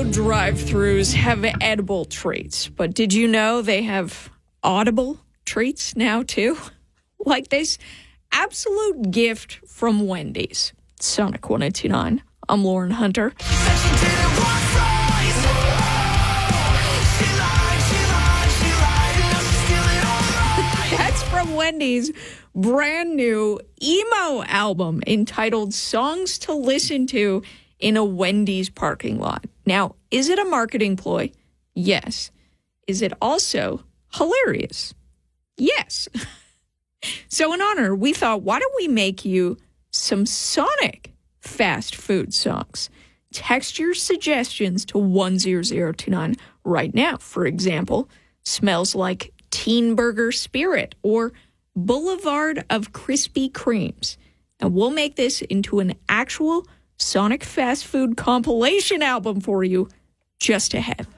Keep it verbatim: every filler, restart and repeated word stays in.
drive-thrus have edible treats, but did you know they have audible treats now, too? Like this absolute gift from Wendy's. Sonic one oh two nine. I'm Lauren Hunter. That's from Wendy's brand new emo album entitled Songs to Listen to in a Wendy's Parking Lot. Now, is it a marketing ploy? Yes. Is it also hilarious? Yes. So in honor, we thought, why don't we make you some Sonic fast food songs? Text your suggestions to one zero zero two nine right now. For example, Smells Like Teen Burger Spirit or Boulevard of Krispy Kremes. And we'll make this into an actual Sonic fast food compilation album for you just ahead.